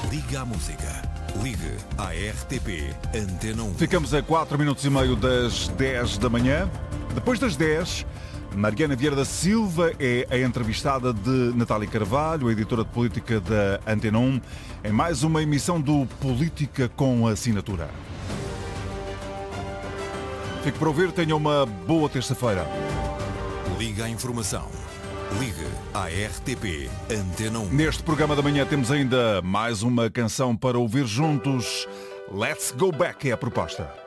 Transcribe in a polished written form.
Liga à música. Ligue à RTP Antena 1. Ficamos a 4 minutos e meio das 10 da manhã. Depois das 10, Mariana Vieira da Silva é a entrevistada de Natália Carvalho, a editora de política da Antena 1, em mais uma emissão do Política com Assinatura. Fique para ouvir, tenha uma boa terça-feira. Liga à informação. Ligue à RTP Antena 1. Neste programa da manhã temos ainda mais uma canção para ouvir juntos. Let's Go Back é a proposta.